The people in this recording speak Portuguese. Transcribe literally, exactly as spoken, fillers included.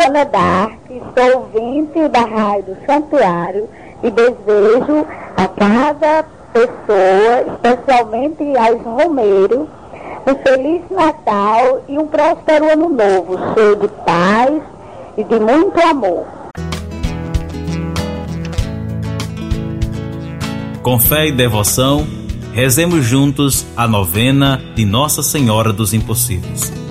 Joana Dark, sou ouvinte da Rádio Santuário e desejo a cada pessoa, especialmente aos romeiros, um Feliz Natal e um próspero Ano Novo, cheio de paz e de muito amor. Com fé e devoção, rezemos juntos a novena de Nossa Senhora dos Impossíveis.